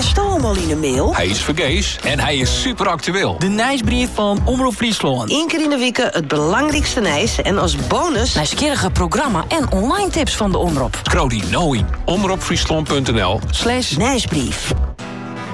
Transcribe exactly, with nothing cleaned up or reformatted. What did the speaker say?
West allemaal in de mail? Hij is vergees en hij is super actueel. De nieuwsbrief van Omroep Friesland. Eén keer in de week het belangrijkste nieuws en als bonus... nieuwsgierige programma en online tips van de Omroep. Scroll die nou in omroepfriesland punt n l slash nieuwsbrief.